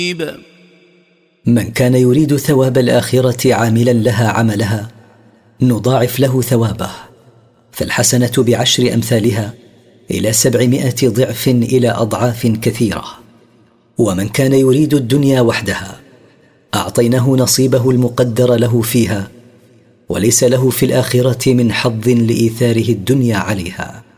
من كان يريد ثواب الآخرة عاملا لها عملها نضاعف له ثوابه، فالحسنة ب10 أمثالها إلى 700 ضعف إلى أضعاف كثيرة. ومن كان يريد الدنيا وحدها أعطيناه نصيبه المقدر له فيها، وليس له في الآخرة من حظ لإيثاره الدنيا عليها.